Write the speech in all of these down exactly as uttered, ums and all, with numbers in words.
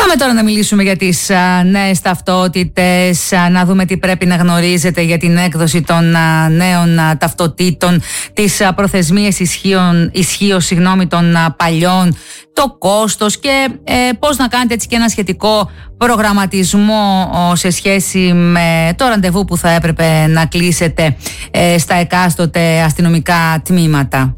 Πάμε τώρα να μιλήσουμε για τις α, νέες ταυτότητες, α, να δούμε τι πρέπει να γνωρίζετε για την έκδοση των α, νέων α, ταυτοτήτων, τις α, προθεσμίες ισχύω συγγνώμη, των α, παλιών, το κόστος και ε, πώς να κάνετε έτσι και ένα σχετικό προγραμματισμό ο, σε σχέση με το ραντεβού που θα έπρεπε να κλείσετε ε, στα εκάστοτε αστυνομικά τμήματα.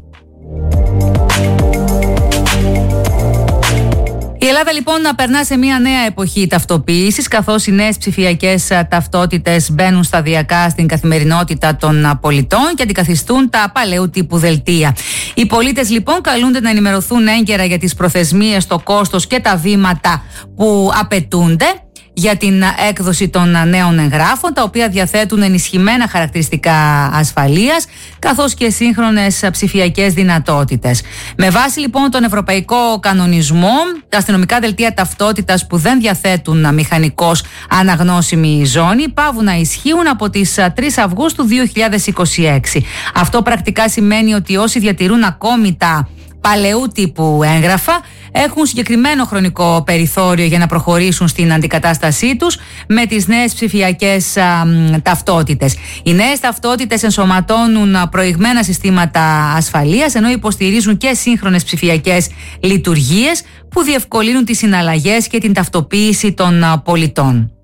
Η Ελλάδα λοιπόν να περνά σε μια νέα εποχή ταυτοποίησης, καθώς οι νέες ψηφιακές ταυτότητες μπαίνουν σταδιακά στην καθημερινότητα των πολιτών και αντικαθιστούν τα παλαιού τύπου δελτία. Οι πολίτες λοιπόν καλούνται να ενημερωθούν έγκαιρα για τις προθεσμίες, το κόστος και τα βήματα που απαιτούνται για την έκδοση των νέων εγγράφων, τα οποία διαθέτουν ενισχυμένα χαρακτηριστικά ασφαλείας καθώς και σύγχρονες ψηφιακές δυνατότητες. Με βάση λοιπόν τον ευρωπαϊκό κανονισμό, τα αστυνομικά δελτία ταυτότητας που δεν διαθέτουν μηχανικώς αναγνώσιμη ζώνη παύουν να ισχύουν από τις τρεις Αυγούστου δύο χιλιάδες είκοσι έξι. Αυτό πρακτικά σημαίνει ότι όσοι διατηρούν ακόμη τα παλαιού τύπου έγγραφα έχουν συγκεκριμένο χρονικό περιθώριο για να προχωρήσουν στην αντικατάστασή τους με τις νέες ψηφιακές α, ταυτότητες. Οι νέες ταυτότητες ενσωματώνουν προηγμένα συστήματα ασφαλείας, ενώ υποστηρίζουν και σύγχρονες ψηφιακές λειτουργίες που διευκολύνουν τις συναλλαγές και την ταυτοποίηση των α, πολιτών.